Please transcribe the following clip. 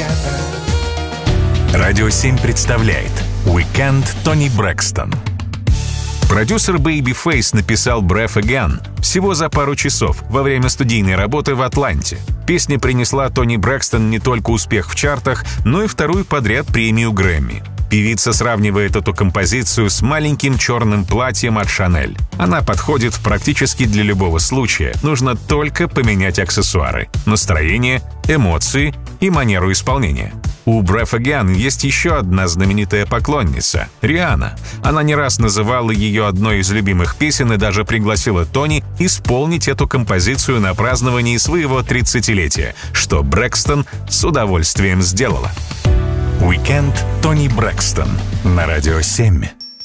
Радио 7 представляет «Weekend Тони Брэкстон». Продюсер Babyface написал «Breath Again» всего за пару часов во время студийной работы в Атланте. Песня принесла Тони Брэкстон не только успех в чартах, но и вторую подряд премию Грэмми. Певица сравнивает эту композицию с маленьким черным платьем от Chanel. Она подходит практически для любого случая. Нужно только поменять аксессуары, настроение, эмоции и манеру исполнения. У Breath Again есть еще одна знаменитая поклонница — Риhanna. Она не раз называла ее одной из любимых песен и даже пригласила Тони исполнить эту композицию на праздновании своего 30-летия, что Брэкстон с удовольствием сделала. «Weekend Тони Брэкстон» на Радио 7.